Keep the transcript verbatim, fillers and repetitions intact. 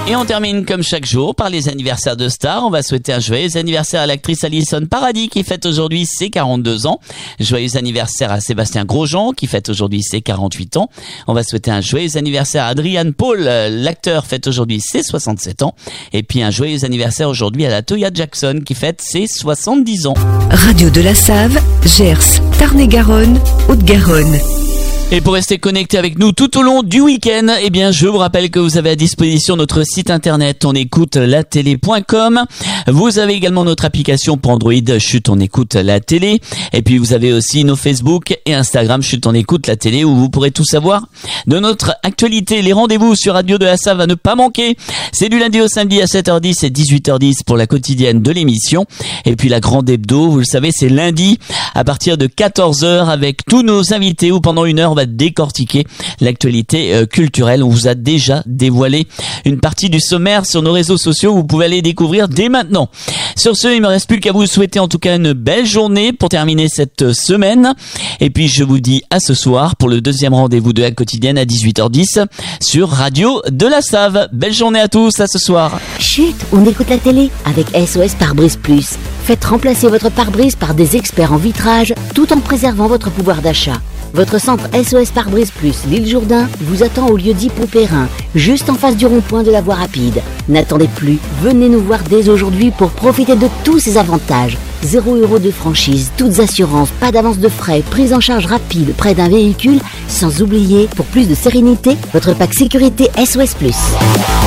Et on termine comme chaque jour par les anniversaires de stars. On va souhaiter un joyeux anniversaire à l'actrice Alison Paradis qui fête aujourd'hui ses quarante-deux ans. Joyeux anniversaire à Sébastien Grosjean qui fête aujourd'hui ses quarante-huit ans. On va souhaiter un joyeux anniversaire à Adrian Paul, l'acteur, fête aujourd'hui ses soixante-sept ans. Et puis un joyeux anniversaire aujourd'hui à la Toya Jackson qui fête ses soixante-dix ans. Radio de la Save, Gers, Tarn-et-Garonne, Haute-Garonne. Et pour rester connecté avec nous tout au long du week-end, eh bien, je vous rappelle que vous avez à disposition notre site internet on écoute la télé point com. Vous avez également notre application pour Android, Chut on écoute la télé. Et puis vous avez aussi nos Facebook et Instagram, Chut on écoute la télé, où vous pourrez tout savoir de notre actualité. Les rendez-vous sur Radio de la Save à ne pas manquer. C'est du lundi au samedi à sept heures dix et dix-huit heures dix pour la quotidienne de l'émission. Et puis la grande hebdo, vous le savez, c'est lundi à partir de quatorze heures avec tous nos invités où pendant une heure on va décortiquer l'actualité euh, culturelle. On vous a déjà dévoilé une partie du sommaire sur nos réseaux sociaux. Vous pouvez aller découvrir dès maintenant. Sur ce, il me reste plus qu'à vous souhaiter en tout cas une belle journée pour terminer cette semaine. Et puis je vous dis à ce soir pour le deuxième rendez-vous de la quotidienne à dix-huit heures dix sur Radio de la Save. Belle journée à tous, à ce soir. Chut, on écoute la télé avec S O S Pare-Brise Plus. Faites remplacer votre pare-brise par des experts en vitrage tout en préservant votre pouvoir d'achat. Votre centre S O S Pare-Brise Plus, l'île Jourdain, vous attend au lieu-dit Poupérin, juste en face du rond-point de la voie rapide. N'attendez plus, venez nous voir dès aujourd'hui pour profiter de tous ces avantages. zéro euro de franchise, toutes assurances, pas d'avance de frais, prise en charge rapide près d'un véhicule, sans oublier, pour plus de sérénité, votre pack sécurité S O S Plus.